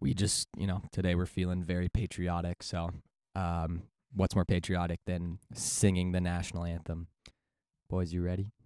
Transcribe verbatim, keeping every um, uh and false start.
we just, you know, today we're feeling very patriotic. So, um, what's more patriotic than singing the national anthem? Boys, you ready?